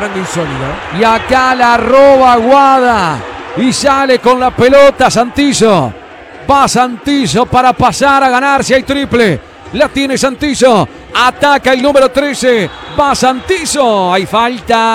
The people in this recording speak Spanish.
arranque insólido. Y acá la roba Aguada. Y sale con la pelota Santillo. Va Santillo para pasar a ganar si hay triple. La tiene Santillo. Ataca el número 13. Va Santillo. Hay falta.